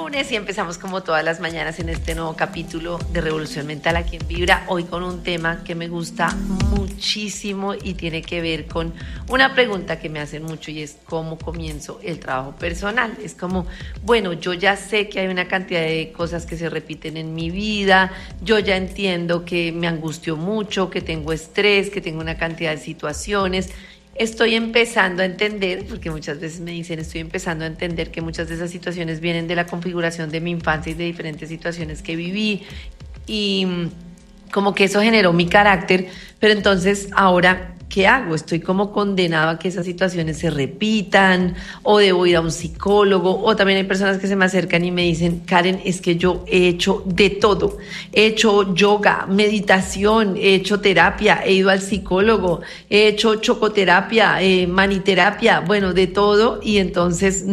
lunes y empezamos como todas las mañanas en este nuevo capítulo de Revolución Mental aquí en Vibra. Hoy con un tema que me gusta muchísimo y tiene que ver con una pregunta que me hacen mucho y es cómo comienzo el trabajo personal. Es como, bueno, yo ya sé que hay una cantidad de cosas que se repiten en mi vida, yo ya entiendo que me angustió mucho, que tengo estrés, que tengo una cantidad de situaciones. Estoy empezando a entender, porque muchas veces me dicen, estoy empezando a entender que muchas de esas situaciones vienen de la configuración de mi infancia y de diferentes situaciones que viví y como que eso generó mi carácter, pero entonces ahora, ¿qué hago? Estoy como condenado a que esas situaciones se repitan o debo ir a un psicólogo, o también hay personas que se me acercan y me dicen, Karen, es que yo he hecho de todo, he hecho yoga, meditación, he hecho terapia, he ido al psicólogo, he hecho chocoterapia, maniterapia, bueno, de todo, y entonces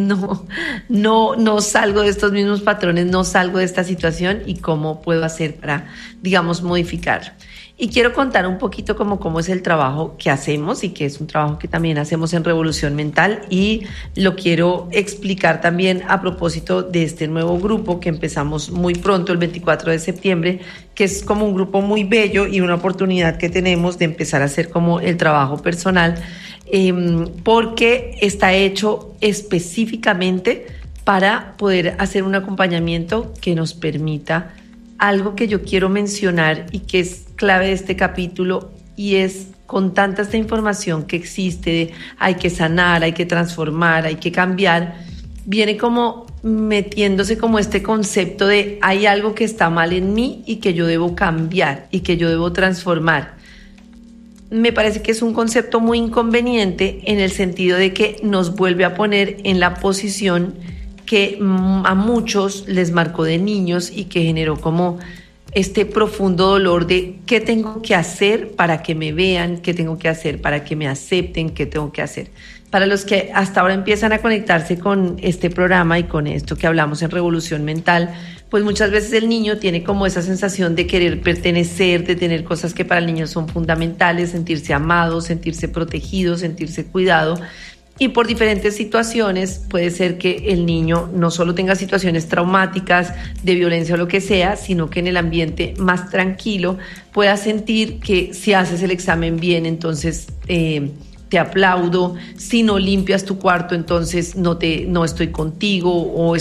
no salgo de estos mismos patrones, no salgo de esta situación y cómo puedo hacer para, digamos, modificar. Y quiero contar un poquito cómo es el trabajo que hacemos y que es un trabajo que también hacemos en Revolución Mental, y lo quiero explicar también a propósito de este nuevo grupo que empezamos muy pronto, el 24 de septiembre, que es como un grupo muy bello y una oportunidad que tenemos de empezar a hacer como el trabajo personal, porque está hecho específicamente para poder hacer un acompañamiento que nos permita algo que yo quiero mencionar y que es clave de este capítulo, y es con tanta esta información que existe de hay que sanar, hay que transformar, hay que cambiar, viene como metiéndose como este concepto de hay algo que está mal en mí y que yo debo cambiar y que yo debo transformar. Me parece que es un concepto muy inconveniente en el sentido de que nos vuelve a poner en la posición que a muchos les marcó de niños y que generó como este profundo dolor de qué tengo que hacer para que me vean, qué tengo que hacer para que me acepten, qué tengo que hacer. Para los que hasta ahora empiezan a conectarse con este programa y con esto que hablamos en Revolución Mental, pues muchas veces el niño tiene como esa sensación de querer pertenecer, de tener cosas que para el niño son fundamentales, sentirse amado, sentirse protegido, sentirse cuidado. Y por diferentes situaciones puede ser que el niño no solo tenga situaciones traumáticas, de violencia o lo que sea, sino que en el ambiente más tranquilo pueda sentir que si haces el examen bien, entonces te aplaudo, si no limpias tu cuarto, entonces no estoy contigo, o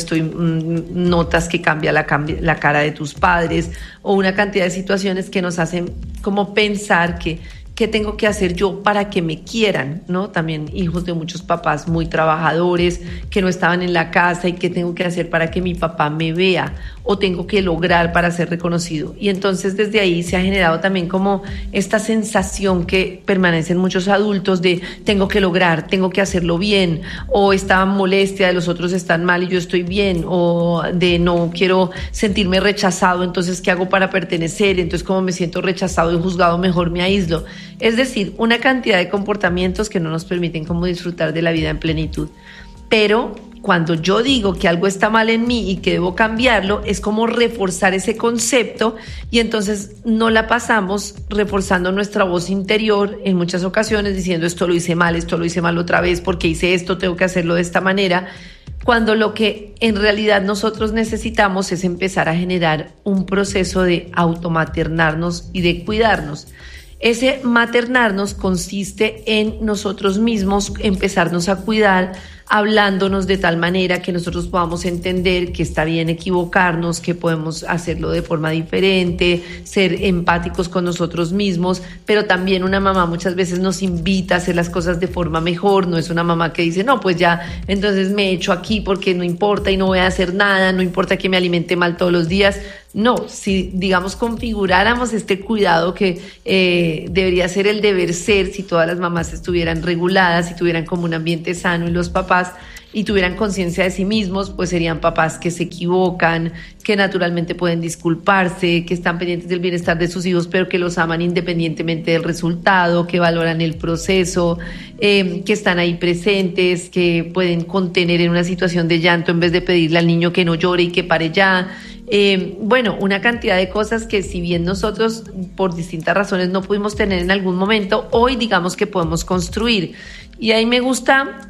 notas que cambia la cara de tus padres, o una cantidad de situaciones que nos hacen como pensar ¿qué tengo que hacer yo para que me quieran? ¿No? También hijos de muchos papás muy trabajadores que no estaban en la casa, y qué tengo que hacer para que mi papá me vea, o tengo que lograr para ser reconocido. Y entonces desde ahí se ha generado también como esta sensación que permanece en muchos adultos de tengo que lograr, tengo que hacerlo bien, o esta molestia de los otros están mal y yo estoy bien, o de no quiero sentirme rechazado, entonces ¿qué hago para pertenecer? Entonces como me siento rechazado y juzgado, mejor me aíslo. Es decir, una cantidad de comportamientos que no nos permiten como disfrutar de la vida en plenitud. Pero cuando yo digo que algo está mal en mí y que debo cambiarlo, es como reforzar ese concepto, y entonces no la pasamos reforzando nuestra voz interior en muchas ocasiones diciendo esto lo hice mal otra vez, porque hice esto, tengo que hacerlo de esta manera, cuando lo que en realidad nosotros necesitamos es empezar a generar un proceso de automaternarnos y de cuidarnos. Ese maternarnos consiste en nosotros mismos empezarnos a cuidar, hablándonos de tal manera que nosotros podamos entender que está bien equivocarnos, que podemos hacerlo de forma diferente, ser empáticos con nosotros mismos, pero también una mamá muchas veces nos invita a hacer las cosas de forma mejor. No es una mamá que dice, no, pues ya, entonces me echo aquí porque no importa y no voy a hacer nada, no importa que me alimente mal todos los días. No, si digamos configuráramos este cuidado que debería ser el deber ser, si todas las mamás estuvieran reguladas, si tuvieran como un ambiente sano, y los papás y tuvieran conciencia de sí mismos, pues serían papás que se equivocan, que naturalmente pueden disculparse, que están pendientes del bienestar de sus hijos, pero que los aman independientemente del resultado, que valoran el proceso, que están ahí presentes, que pueden contener en una situación de llanto en vez de pedirle al niño que no llore y que pare ya. Bueno, una cantidad de cosas que si bien nosotros por distintas razones no pudimos tener en algún momento, hoy digamos que podemos construir. Y ahí me gusta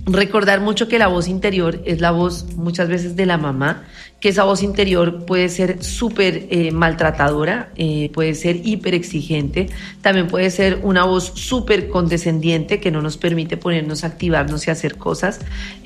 recordar mucho que la voz interior es la voz muchas veces de la mamá, que esa voz interior puede ser súper maltratadora, puede ser hiper exigente, también puede ser una voz súper condescendiente que no nos permite ponernos a activarnos y hacer cosas,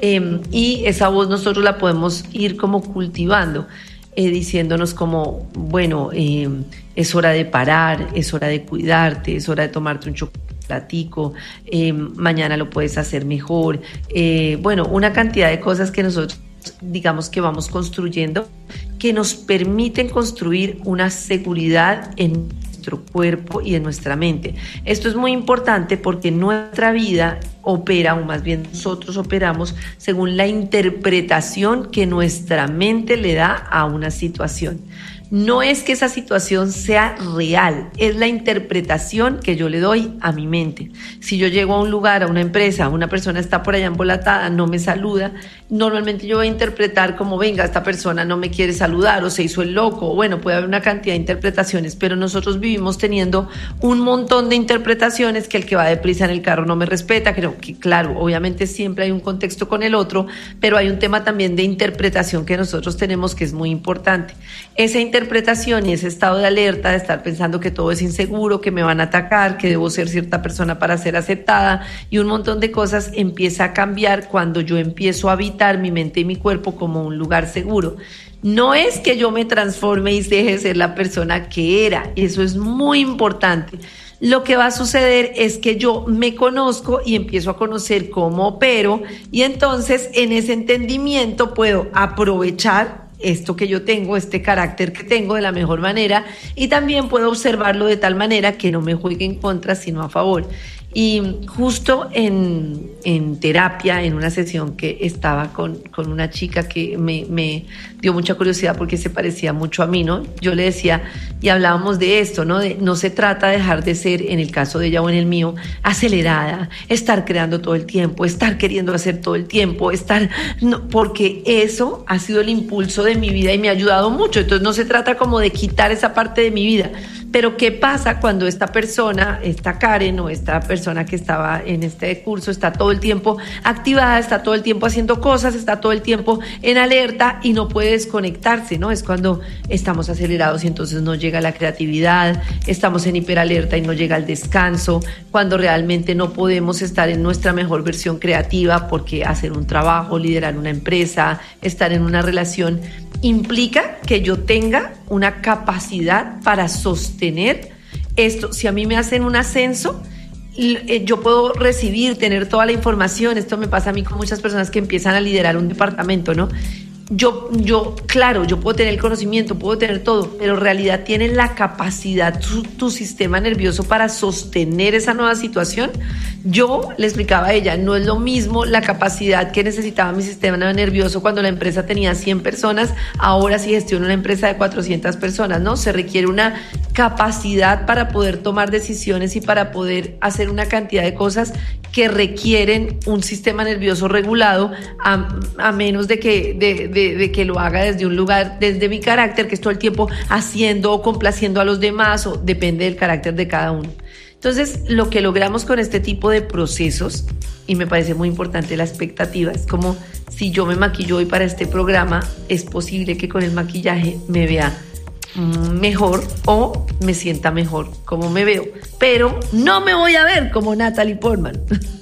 y esa voz nosotros la podemos ir como cultivando, diciéndonos como, bueno, es hora de parar, es hora de cuidarte, es hora de tomarte un chocolatico, mañana lo puedes hacer mejor, bueno, una cantidad de cosas que nosotros digamos que vamos construyendo, que nos permiten construir una seguridad en nuestro cuerpo y en nuestra mente. Esto es muy importante porque nuestra vida opera, o más bien nosotros operamos según la interpretación que nuestra mente le da a una situación. No es que esa situación sea real, es la interpretación que yo le doy a mi mente. Si yo llego a un lugar, a una empresa, una persona está por allá embolatada, no me saluda, normalmente yo voy a interpretar como, venga, esta persona no me quiere saludar o se hizo el loco, o bueno, puede haber una cantidad de interpretaciones, pero nosotros vivimos teniendo un montón de interpretaciones, que el que va deprisa en el carro no me respeta, que claro, obviamente siempre hay un contexto con el otro, pero hay un tema también de interpretación que nosotros tenemos que es muy importante. Esa interpretación y ese estado de alerta de estar pensando que todo es inseguro, que me van a atacar, que debo ser cierta persona para ser aceptada y un montón de cosas empieza a cambiar cuando yo empiezo a habitar mi mente y mi cuerpo como un lugar seguro. No es que yo me transforme y deje de ser la persona que era, eso es muy importante. Lo que va a suceder es que yo me conozco y empiezo a conocer cómo opero y entonces en ese entendimiento puedo aprovechar esto que yo tengo, este carácter que tengo de la mejor manera y también puedo observarlo de tal manera que no me juegue en contra sino a favor. Y justo en terapia, en una sesión que estaba con una chica que me dio mucha curiosidad porque se parecía mucho a mí, ¿no? Yo le decía, y hablábamos de esto, ¿no? No se trata de dejar de ser, en el caso de ella o en el mío, acelerada, estar creando todo el tiempo, estar queriendo hacer todo el tiempo, porque eso ha sido el impulso de mi vida y me ha ayudado mucho. Entonces no se trata como de quitar esa parte de mi vida. Pero ¿qué pasa cuando esta persona, esta Karen o esta persona que estaba en este curso está todo el tiempo activada, está todo el tiempo haciendo cosas, está todo el tiempo en alerta y no puede desconectarse, ¿no? Es cuando estamos acelerados y entonces no llega la creatividad, estamos en hiperalerta y no llega el descanso, cuando realmente no podemos estar en nuestra mejor versión creativa porque hacer un trabajo, liderar una empresa, estar en una relación implica que yo tenga una capacidad para sostener esto. Si a mí me hacen un ascenso, yo puedo recibir, tener toda la información. Esto me pasa a mí con muchas personas que empiezan a liderar un departamento, ¿no? Claro, yo puedo tener el conocimiento, puedo tener todo, pero en realidad tienen la capacidad, tu sistema nervioso para sostener esa nueva situación. Yo le explicaba a ella, no es lo mismo la capacidad que necesitaba mi sistema nervioso cuando la empresa tenía 100 personas, ahora sí gestiono una empresa de 400 personas, ¿no? Se requiere una capacidad para poder tomar decisiones y para poder hacer una cantidad de cosas que requieren un sistema nervioso regulado, a menos de que lo haga desde un lugar, desde mi carácter, que es todo el tiempo haciendo o complaciendo a los demás, o depende del carácter de cada uno. Entonces, lo que logramos con este tipo de procesos, y me parece muy importante la expectativa, es como si yo me maquillo hoy para este programa, es posible que con el maquillaje me vea mejor o me sienta mejor como me veo, pero no me voy a ver como Natalie Portman.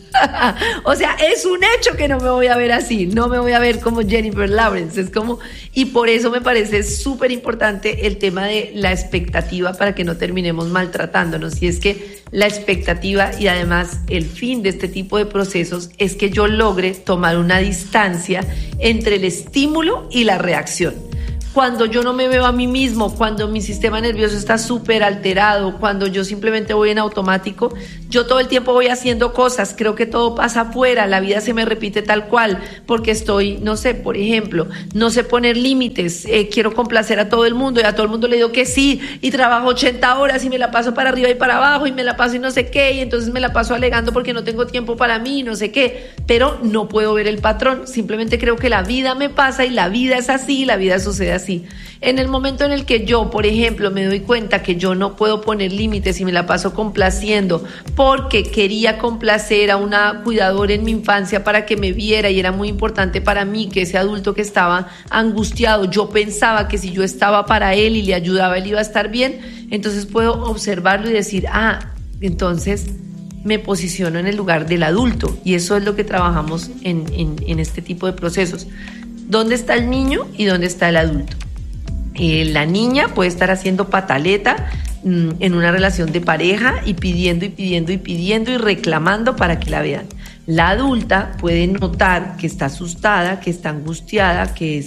O sea, es un hecho que no me voy a ver así, no me voy a ver como Jennifer Lawrence, es como, y por eso me parece súper importante el tema de la expectativa para que no terminemos maltratándonos. Y es que la expectativa y además el fin de este tipo de procesos es que yo logre tomar una distancia entre el estímulo y la reacción. Cuando yo no me veo a mí mismo, cuando mi sistema nervioso está súper alterado, cuando yo simplemente voy en automático, yo todo el tiempo voy haciendo cosas, creo que todo pasa afuera, la vida se me repite tal cual, porque estoy, no sé, por ejemplo, no sé poner límites, quiero complacer a todo el mundo y a todo el mundo le digo que sí, y trabajo 80 horas y me la paso para arriba y para abajo y me la paso y no sé qué, y entonces me la paso alegando porque no tengo tiempo para mí, no sé qué, pero no puedo ver el patrón, simplemente creo que la vida me pasa y la vida es así, la vida sucede así. En el momento en el que yo, por ejemplo, me doy cuenta que yo no puedo poner límites y me la paso complaciendo porque quería complacer a una cuidadora en mi infancia para que me viera y era muy importante para mí que ese adulto que estaba angustiado, yo pensaba que si yo estaba para él y le ayudaba, él iba a estar bien, entonces puedo observarlo y decir, entonces me posiciono en el lugar del adulto, y eso es lo que trabajamos en este tipo de procesos. ¿Dónde está el niño y dónde está el adulto? La niña puede estar haciendo pataleta en una relación de pareja y pidiendo y reclamando para que la vean. La adulta puede notar que está asustada, que está angustiada, que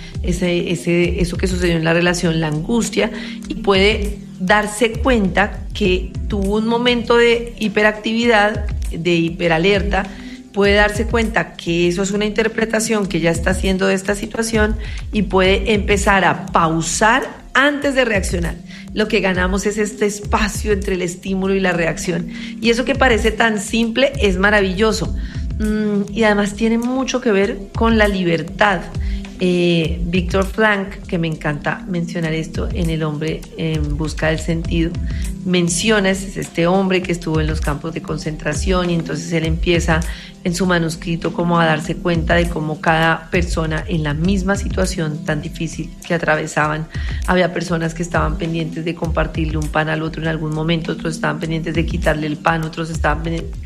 eso que sucedió en la relación la angustia, y puede darse cuenta que tuvo un momento de hiperactividad, de hiperalerta, puede darse cuenta que eso es una interpretación que ya está haciendo de esta situación y puede empezar a pausar antes de reaccionar. Lo que ganamos es este espacio entre el estímulo y la reacción. Y eso que parece tan simple es maravilloso. Y además tiene mucho que ver con la libertad. Viktor Frankl, que me encanta mencionar esto en El hombre en busca del sentido, menciona, es este hombre que estuvo en los campos de concentración, y entonces él empieza en su manuscrito como a darse cuenta de cómo cada persona en la misma situación tan difícil que atravesaban, había personas que estaban pendientes de compartirle un pan al otro en algún momento, otros estaban pendientes de quitarle el pan, otros estaban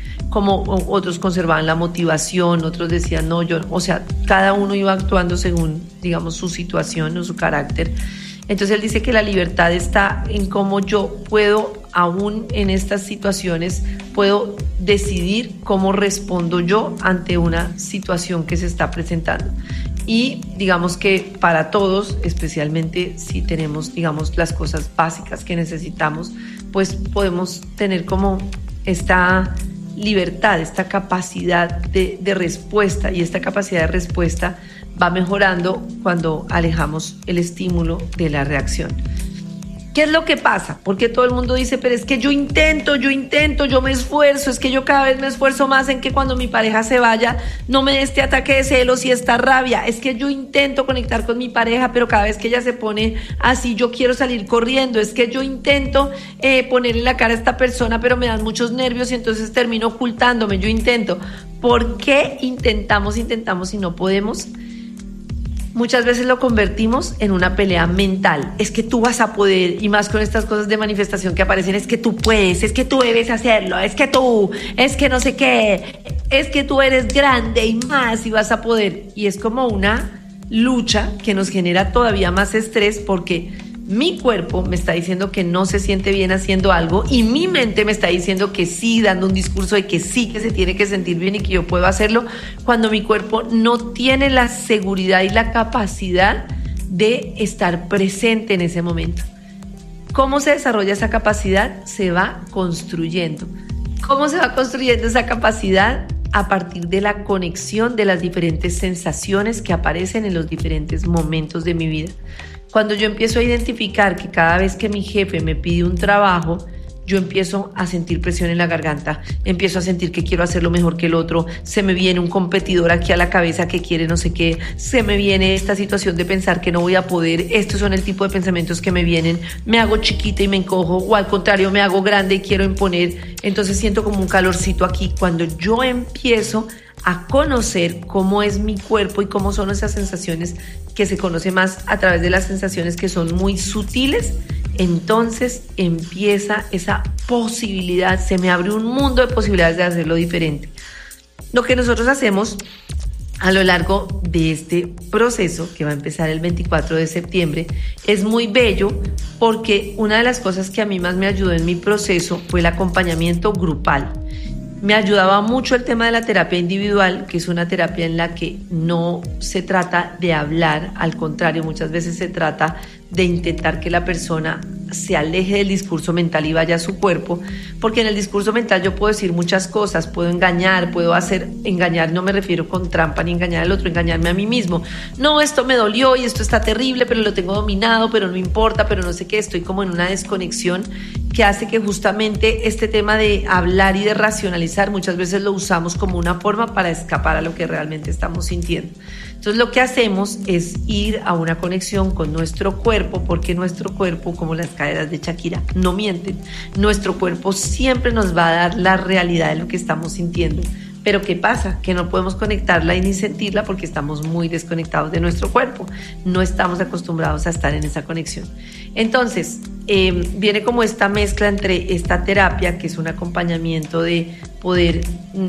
otros conservaban la motivación, otros decían no, cada uno iba actuando según, digamos, su situación o su carácter. Entonces él dice que la libertad está en cómo yo puedo, aún en estas situaciones, puedo decidir cómo respondo yo ante una situación que se está presentando. Y digamos que para todos, especialmente si tenemos, digamos, las cosas básicas que necesitamos, pues podemos tener como esta libertad, esta capacidad de respuesta, y esta capacidad de respuesta va mejorando cuando alejamos el estímulo de la reacción. ¿Qué es lo que pasa? Porque todo el mundo dice, pero es que yo intento, yo me esfuerzo, es que yo cada vez me esfuerzo más en que cuando mi pareja se vaya no me dé este ataque de celos y esta rabia, es que yo intento conectar con mi pareja, pero cada vez que ella se pone así yo quiero salir corriendo, es que yo intento ponerle la cara a esta persona, pero me dan muchos nervios y entonces termino ocultándome, yo intento. ¿Por qué intentamos y no podemos? Muchas veces lo convertimos en una pelea mental. Es que tú vas a poder, y más con estas cosas de manifestación que aparecen, es que tú puedes, es que tú debes hacerlo, es que no sé qué, es que tú eres grande y más y vas a poder. Y es como una lucha que nos genera todavía más estrés, porque mi cuerpo me está diciendo que no se siente bien haciendo algo y mi mente me está diciendo que sí, dando un discurso de que sí, que se tiene que sentir bien y que yo puedo hacerlo, cuando mi cuerpo no tiene la seguridad y la capacidad de estar presente en ese momento. ¿Cómo se desarrolla esa capacidad? Se va construyendo. ¿Cómo se va construyendo esa capacidad? A partir de la conexión de las diferentes sensaciones que aparecen en los diferentes momentos de mi vida. Cuando yo empiezo a identificar que cada vez que mi jefe me pide un trabajo, yo empiezo a sentir presión en la garganta, empiezo a sentir que quiero hacerlo mejor que el otro, se me viene un competidor aquí a la cabeza que quiere no sé qué, se me viene esta situación de pensar que no voy a poder, estos son el tipo de pensamientos que me vienen, me hago chiquita y me encojo, o al contrario me hago grande y quiero imponer, entonces siento como un calorcito aquí. Cuando yo empiezo a conocer cómo es mi cuerpo y cómo son esas sensaciones, que se conoce más a través de las sensaciones que son muy sutiles, entonces empieza esa posibilidad, se me abre un mundo de posibilidades de hacerlo diferente. Lo que nosotros hacemos a lo largo de este proceso, que va a empezar el 24 de septiembre, es muy bello, porque una de las cosas que a mí más me ayudó en mi proceso fue el acompañamiento grupal. Me ayudaba mucho el tema de la terapia individual, que es una terapia en la que no se trata de hablar, al contrario, muchas veces se trata de intentar que la persona se aleje del discurso mental y vaya a su cuerpo, porque en el discurso mental yo puedo decir muchas cosas, puedo engañar, engañar, no me refiero con trampa ni engañar al otro, engañarme a mí mismo. No, esto me dolió y esto está terrible, pero lo tengo dominado, pero no importa, pero no sé qué, estoy como en una desconexión que que hace que justamente este tema de hablar y de racionalizar muchas veces lo usamos como una forma para escapar a lo que realmente estamos sintiendo. Entonces lo que hacemos es ir a una conexión con nuestro cuerpo, porque nuestro cuerpo, como las caderas de Shakira, no mienten. Nuestro cuerpo siempre nos va a dar la realidad de lo que estamos sintiendo. Pero ¿qué pasa? Que no podemos conectarla y ni sentirla porque estamos muy desconectados de nuestro cuerpo. No estamos acostumbrados a estar en esa conexión. Entonces, viene como esta mezcla entre esta terapia, que es un acompañamiento de poder,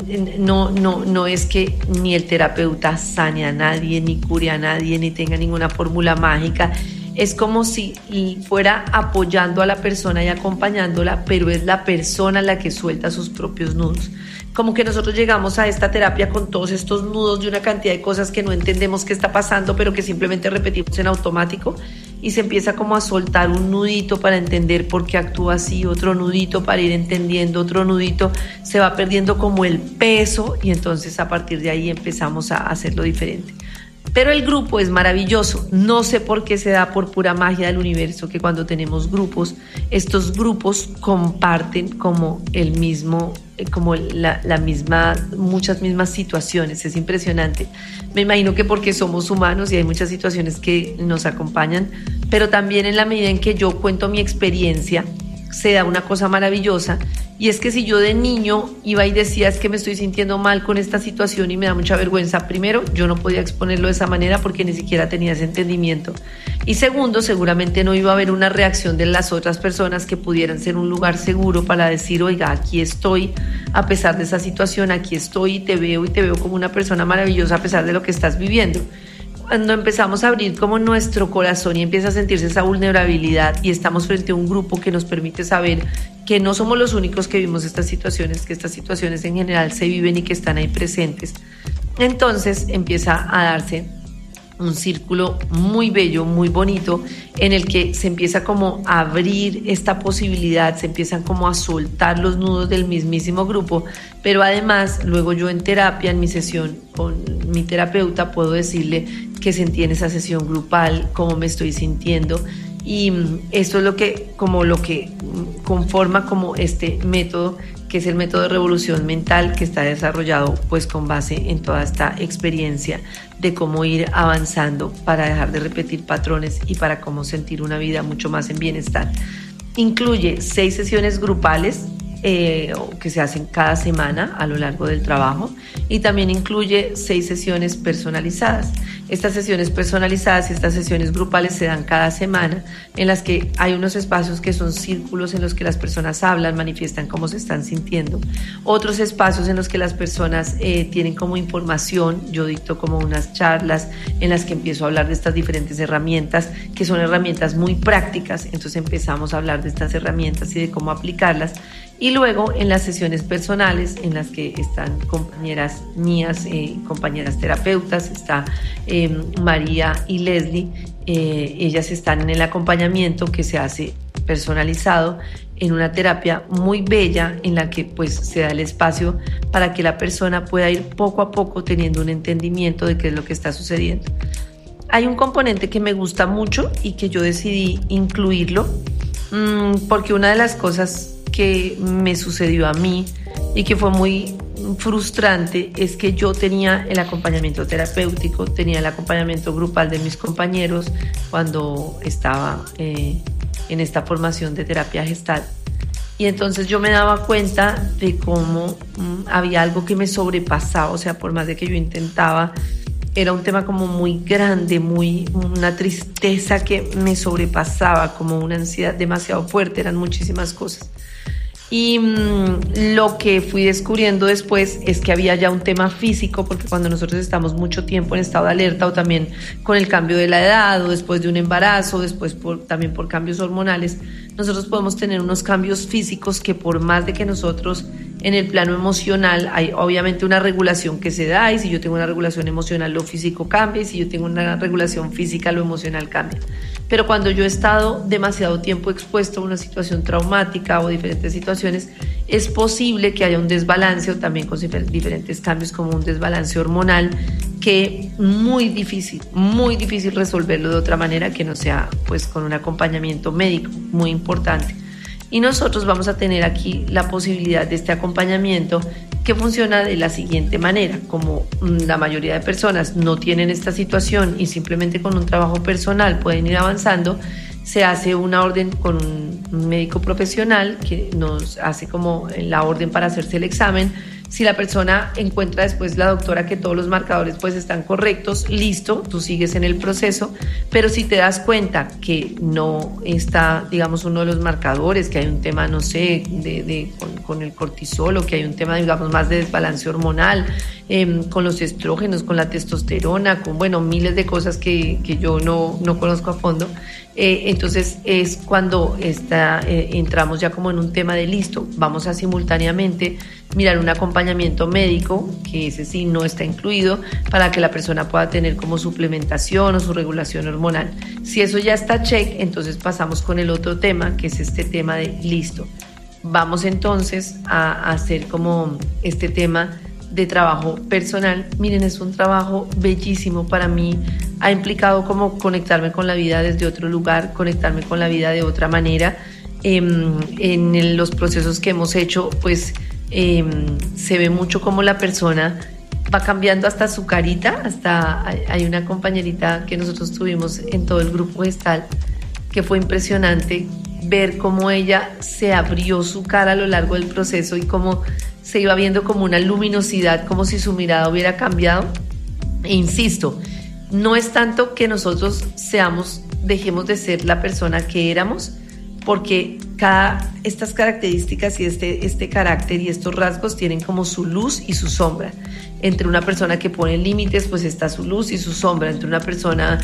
no es que ni el terapeuta sane a nadie, ni cure a nadie, ni tenga ninguna fórmula mágica. Es como si fuera apoyando a la persona y acompañándola, pero es la persona la que suelta sus propios nudos. Como que nosotros llegamos a esta terapia con todos estos nudos de una cantidad de cosas que no entendemos qué está pasando, pero que simplemente repetimos en automático, y se empieza como a soltar un nudito para entender por qué actúa así, otro nudito para ir entendiendo, otro nudito, se va perdiendo como el peso, y entonces a partir de ahí empezamos a hacerlo diferente. Pero el grupo es maravilloso. No sé por qué se da, por pura magia del universo, que cuando tenemos grupos, estos grupos comparten como el mismo, como la misma, muchas mismas situaciones. Es impresionante. Me imagino que porque somos humanos y hay muchas situaciones que nos acompañan, pero también en la medida en que yo cuento mi experiencia, se da una cosa maravillosa, y es que si yo de niño iba y decía es que me estoy sintiendo mal con esta situación y me da mucha vergüenza, primero, yo no podía exponerlo de esa manera porque ni siquiera tenía ese entendimiento, y segundo, seguramente no iba a haber una reacción de las otras personas que pudieran ser un lugar seguro para decir, oiga, aquí estoy a pesar de esa situación, aquí estoy y te veo como una persona maravillosa a pesar de lo que estás viviendo. Cuando empezamos a abrir como nuestro corazón y empieza a sentirse esa vulnerabilidad y estamos frente a un grupo que nos permite saber que no somos los únicos que vivimos estas situaciones, que estas situaciones en general se viven y que están ahí presentes, entonces empieza a darse un círculo muy bello, muy bonito, en el que se empieza como a abrir esta posibilidad, se empiezan como a soltar los nudos del mismísimo grupo, pero además luego yo en terapia, en mi sesión con mi terapeuta, puedo decirle que sentí en esa sesión grupal, cómo me estoy sintiendo, y esto es lo que conforma como este método, que es el método de revolución mental, que está desarrollado pues con base en toda esta experiencia de cómo ir avanzando para dejar de repetir patrones y para cómo sentir una vida mucho más en bienestar. Incluye 6 sesiones grupales que se hacen cada semana a lo largo del trabajo, y también incluye 6 sesiones personalizadas. Estas sesiones personalizadas y estas sesiones grupales se dan cada semana, en las que hay unos espacios que son círculos en los que las personas hablan, manifiestan cómo se están sintiendo, otros espacios en los que las personas tienen como información, yo dicto como unas charlas en las que empiezo a hablar de estas diferentes herramientas, que son herramientas muy prácticas, entonces empezamos a hablar de estas herramientas y de cómo aplicarlas. Y luego en las sesiones personales, en las que están compañeras mías, compañeras terapeutas, está María y Leslie, ellas están en el acompañamiento que se hace personalizado, en una terapia muy bella en la que pues se da el espacio para que la persona pueda ir poco a poco teniendo un entendimiento de qué es lo que está sucediendo. Hay un componente que me gusta mucho y que yo decidí incluirlo, porque una de las cosas que me sucedió a mí y que fue muy frustrante es que yo tenía el acompañamiento terapéutico, tenía el acompañamiento grupal de mis compañeros cuando estaba en esta formación de terapia gestal, y entonces yo me daba cuenta de cómo había algo que me sobrepasaba, o sea, por más de que yo intentaba, era un tema como muy grande, una tristeza que me sobrepasaba, como una ansiedad demasiado fuerte, eran muchísimas cosas. Y lo que fui descubriendo después es que había ya un tema físico, porque cuando nosotros estamos mucho tiempo en estado de alerta, o también con el cambio de la edad, o después de un embarazo, después también por cambios hormonales, nosotros podemos tener unos cambios físicos que, por más de que nosotros en el plano emocional hay obviamente una regulación que se da, y si yo tengo una regulación emocional, lo físico cambia, y si yo tengo una regulación física, lo emocional cambia. Pero cuando yo he estado demasiado tiempo expuesto a una situación traumática o diferentes situaciones, es posible que haya un desbalance, o también con diferentes cambios como un desbalance hormonal, que muy difícil resolverlo de otra manera que no sea pues con un acompañamiento médico muy importante. Y nosotros vamos a tener aquí la posibilidad de este acompañamiento que funciona de la siguiente manera. Como la mayoría de personas no tienen esta situación y simplemente con un trabajo personal pueden ir avanzando, se hace una orden con un médico profesional que nos hace como la orden para hacerse el examen. Si la persona encuentra después la doctora que todos los marcadores pues están correctos, listo, tú sigues en el proceso. Pero si te das cuenta que no está, digamos, uno de los marcadores, que hay un tema, no sé, con el cortisol, o que hay un tema, digamos, más de desbalance hormonal, con los estrógenos, con la testosterona, con, bueno, miles de cosas que yo no conozco a fondo, entonces es cuando entramos ya como en un tema de listo, vamos a simultáneamente mirar un acompañamiento médico, que ese sí no está incluido, para que la persona pueda tener como suplementación o su regulación hormonal. Si eso ya está check, entonces pasamos con el otro tema, que es este tema de listo. Vamos entonces a hacer como este tema de trabajo personal. Miren, es un trabajo bellísimo para mí. Ha implicado como conectarme con la vida desde otro lugar, conectarme con la vida de otra manera. En los procesos que hemos hecho, pues se ve mucho como la persona va cambiando hasta su carita. Hasta hay una compañerita que nosotros tuvimos en todo el grupo gestal que fue impresionante ver cómo ella se abrió su cara a lo largo del proceso y cómo se iba viendo como una luminosidad, como si su mirada hubiera cambiado. E insisto, no es tanto que nosotros dejemos de ser la persona que éramos, porque estas características y este carácter y estos rasgos tienen como su luz y su sombra. Entre una persona que pone límites, pues está su luz y su sombra. Entre una persona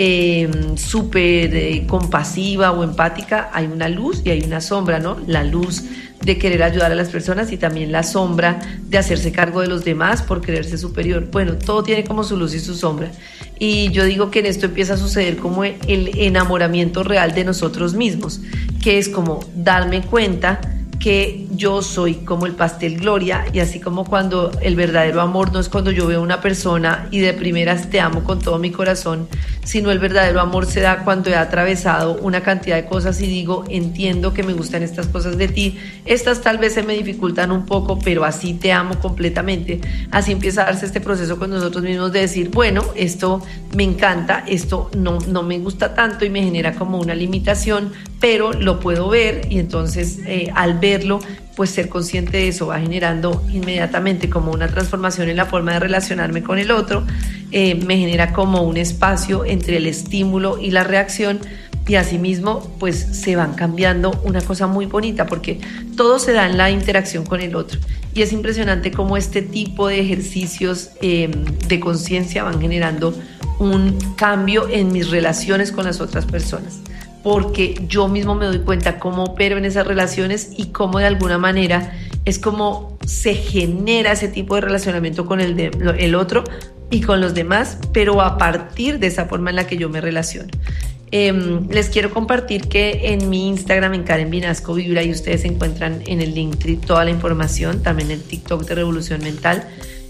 súper compasiva o empática, hay una luz y hay una sombra, ¿no? La luz de querer ayudar a las personas y también la sombra de hacerse cargo de los demás por creerse superior. Bueno, todo tiene como su luz y su sombra. Y yo digo que en esto empieza a suceder como el enamoramiento real de nosotros mismos, que es como darme cuenta que yo soy como el pastel Gloria, y así como cuando el verdadero amor no es cuando yo veo a una persona y de primeras te amo con todo mi corazón, sino el verdadero amor se da cuando he atravesado una cantidad de cosas y digo, entiendo que me gustan estas cosas de ti, estas tal vez se me dificultan un poco, pero así te amo completamente. Así empieza a darse este proceso con nosotros mismos de decir, bueno, esto me encanta, esto no me gusta tanto y me genera como una limitación, pero lo puedo ver, y entonces al verlo, pues ser consciente de eso va generando inmediatamente como una transformación en la forma de relacionarme con el otro. Me genera como un espacio entre el estímulo y la reacción, y asimismo pues se van cambiando una cosa muy bonita, porque todo se da en la interacción con el otro, y es impresionante cómo este tipo de ejercicios de conciencia van generando un cambio en mis relaciones con las otras personas, porque yo mismo me doy cuenta cómo opero en esas relaciones y cómo de alguna manera es como se genera ese tipo de relacionamiento con el otro y con los demás, pero a partir de esa forma en la que yo me relaciono. Les quiero compartir que en mi Instagram, en Karen Vinasco Vibra, y ustedes encuentran en el Linktree toda la información, también en el TikTok de Revolución Mental.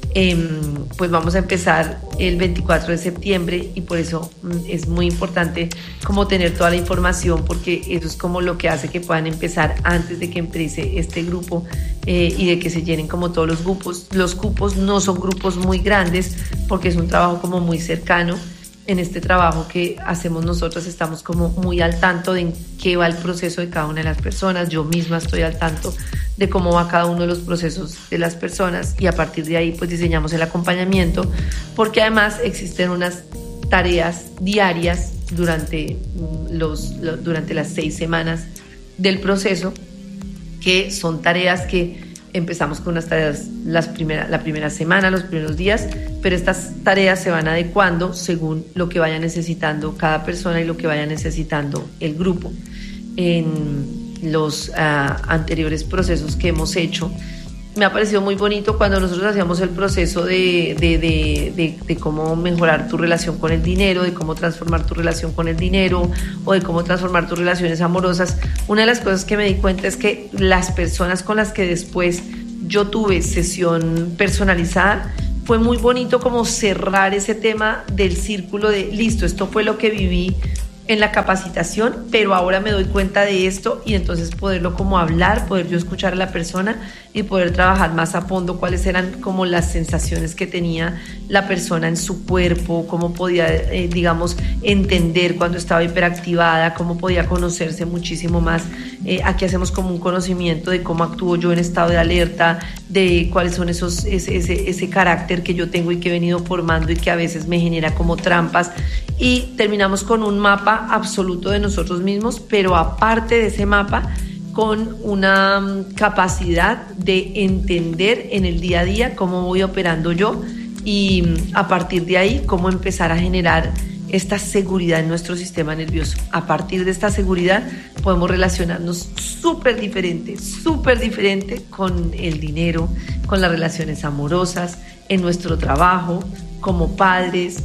Pues vamos a empezar el 24 de septiembre y por eso es muy importante como tener toda la información, porque eso es como lo que hace que puedan empezar antes de que empiece este grupo y de que se llenen como todos los grupos. Los cupos no son grupos muy grandes porque es un trabajo como muy cercano. En este trabajo que hacemos nosotros estamos como muy al tanto de en qué va el proceso de cada una de las personas. Yo misma estoy al tanto de cómo va cada uno de los procesos de las personas, y a partir de ahí pues diseñamos el acompañamiento, porque además existen unas tareas diarias durante las 6 semanas del proceso, que son tareas que empezamos con unas tareas la primera semana, los primeros días, pero estas tareas se van adecuando según lo que vaya necesitando cada persona y lo que vaya necesitando el grupo. En los anteriores procesos que hemos hecho, me ha parecido muy bonito cuando nosotros hacíamos el proceso de cómo mejorar tu relación con el dinero, de cómo transformar tu relación con el dinero o de cómo transformar tus relaciones amorosas. Una de las cosas que me di cuenta es que las personas con las que después yo tuve sesión personalizada, fue muy bonito como cerrar ese tema del círculo de listo, esto fue lo que viví en la capacitación, pero ahora me doy cuenta de esto y entonces poderlo como hablar, poder yo escuchar a la persona y poder trabajar más a fondo cuáles eran como las sensaciones que tenía la persona en su cuerpo, cómo podía, digamos, entender cuando estaba hiperactivada, cómo podía conocerse muchísimo más. Aquí hacemos como un conocimiento de cómo actúo yo en estado de alerta, de cuáles son ese carácter que yo tengo y que he venido formando y que a veces me genera como trampas, y terminamos con un mapa absoluto de nosotros mismos, pero aparte de ese mapa, con una capacidad de entender en el día a día cómo voy operando yo y a partir de ahí cómo empezar a generar esta seguridad en nuestro sistema nervioso. A partir de esta seguridad podemos relacionarnos súper diferente con el dinero, con las relaciones amorosas, en nuestro trabajo, como padres,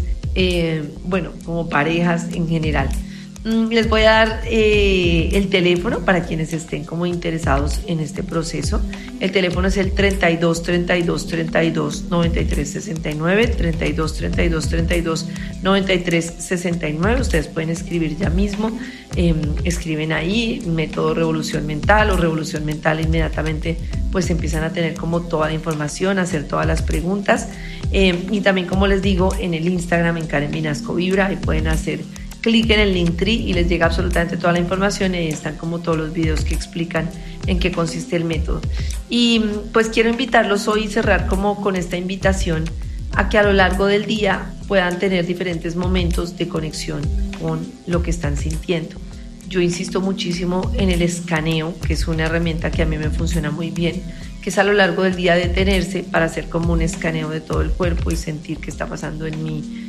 como parejas en general. Les voy a dar el teléfono para quienes estén como interesados en este proceso. El teléfono es el 32 32 32 93 69, 32 32 32 93 69. Ustedes pueden escribir ya mismo, escriben ahí método Revolución Mental o Revolución Mental, inmediatamente pues empiezan a tener como toda la información, a hacer todas las preguntas, y también, como les digo, en el Instagram, en Karen Vinasco Vibra, ahí pueden hacer clic en el Linktree y les llega absolutamente toda la información, y ahí están como todos los videos que explican en qué consiste el método. Y pues quiero invitarlos hoy y cerrar como con esta invitación a que a lo largo del día puedan tener diferentes momentos de conexión con lo que están sintiendo. Yo insisto muchísimo en el escaneo, que es una herramienta que a mí me funciona muy bien, que es a lo largo del día detenerse para hacer como un escaneo de todo el cuerpo y sentir qué está pasando en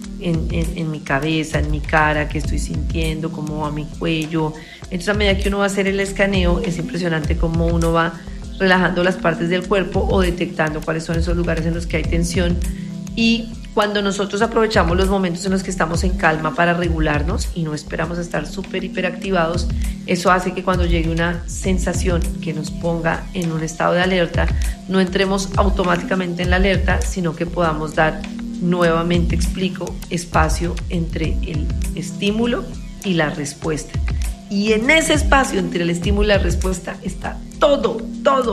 mi cabeza, en mi cara, qué estoy sintiendo, cómo va mi cuello. Entonces, a medida que uno va a hacer el escaneo, es impresionante cómo uno va relajando las partes del cuerpo o detectando cuáles son esos lugares en los que hay tensión. Y cuando nosotros aprovechamos los momentos en los que estamos en calma para regularnos y no esperamos a estar súper hiperactivados, eso hace que cuando llegue una sensación que nos ponga en un estado de alerta, no entremos automáticamente en la alerta, sino que podamos dar, nuevamente explico, espacio entre el estímulo y la respuesta. Y en ese espacio entre el estímulo y la respuesta está todo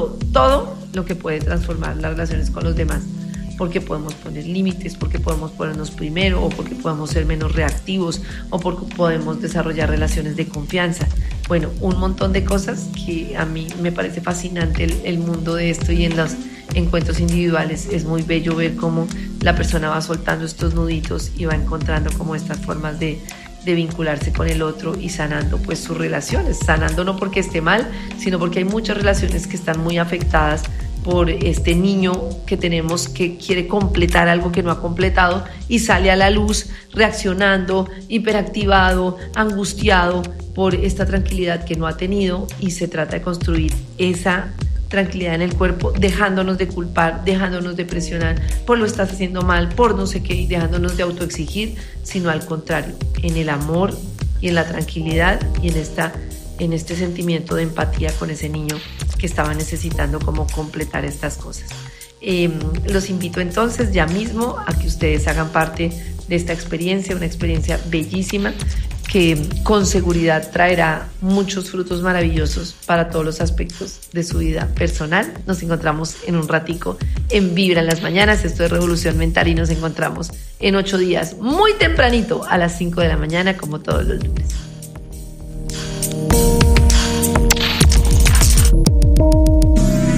lo que puede transformar las relaciones con los demás. Porque podemos poner límites, porque podemos ponernos primero, o porque podemos ser menos reactivos, o porque podemos desarrollar relaciones de confianza. Bueno, un montón de cosas que a mí me parece fascinante el mundo de esto, y en los encuentros individuales es muy bello ver cómo la persona va soltando estos nuditos y va encontrando como estas formas de vincularse con el otro y sanando pues sus relaciones. Sanando no porque esté mal, sino porque hay muchas relaciones que están muy afectadas por este niño que tenemos, que quiere completar algo que no ha completado y sale a la luz reaccionando, hiperactivado, angustiado por esta tranquilidad que no ha tenido, y se trata de construir esa tranquilidad en el cuerpo, dejándonos de culpar, dejándonos de presionar por lo estás haciendo mal, por no sé qué, y dejándonos de autoexigir, sino al contrario, en el amor y en la tranquilidad y en este sentimiento de empatía con ese niño que estaba necesitando como completar estas cosas. Los invito entonces ya mismo a que ustedes hagan parte de esta experiencia, una experiencia bellísima que con seguridad traerá muchos frutos maravillosos para todos los aspectos de su vida personal. Nos encontramos en un ratico en Vibra en las mañanas. Esto es Revolución Mental y nos encontramos en 8 días, muy tempranito, a las 5 de la mañana, como todos los lunes.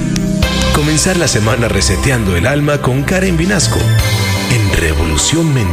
Comenzar la semana reseteando el alma con Karen Vinasco en Revolución Mental.